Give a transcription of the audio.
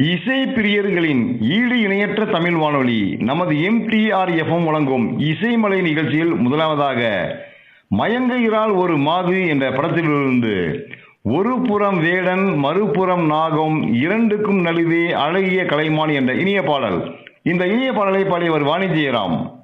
இசை பிரியர்களின் ஈடு இணையற்ற தமிழ் வானொலி நமது எம்டிஆர் எஃப்எம் வழங்கும் இசைமலை நிகழ்ச்சியில் முதலாவதாக மயங்குகிறாள் ஒரு மாது என்ற படத்திலிருந்து ஒரு புறம் வேடன் மறுபுறம் நாகம் இரண்டுக்கும் நடுவே அழகிய கலைமான் என்ற இனிய பாடல். இந்த இனிய பாடலை பாடியவர் வாணி ஜெயராம்.